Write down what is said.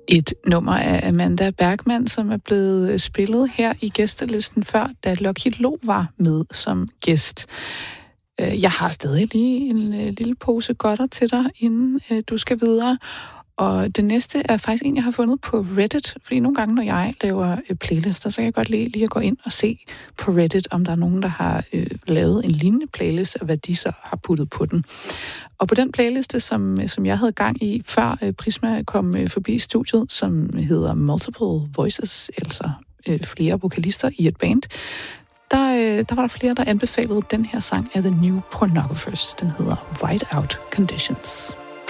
Et nummer af Amanda Bergman, som er blevet spillet her i gæstelisten før, da Lucky Lo var med som gæst. Jeg har stadig lige en lille pose godter til dig, inden du skal videre. Og det næste er faktisk en, jeg har fundet på Reddit, fordi nogle gange, når jeg laver playlister, så kan jeg godt lige at gå ind og se på Reddit, om der er nogen, der har lavet en lignende playlist, og hvad de så har puttet på den. Og på den playliste, som jeg havde gang i, før Prisma kom forbi studiet, som hedder Multiple Voices, altså flere vokalister i et band, der var der flere, der anbefalede den her sang af The New Pornographers. Den hedder Whiteout Conditions.